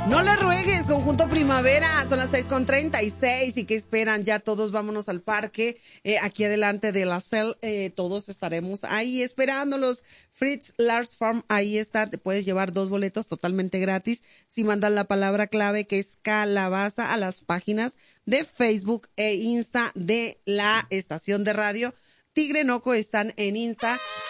No le ruegues, Conjunto Primavera, son las 6:36 y ¿qué esperan? Ya todos vámonos al parque, aquí adelante de la CEL, todos estaremos ahí esperándolos. Fritz Lars Farm, ahí está, te puedes llevar 2 boletos totalmente gratis si mandan la palabra clave que es calabaza a las páginas de Facebook e Insta de la estación de radio. Tigre Noco están en Insta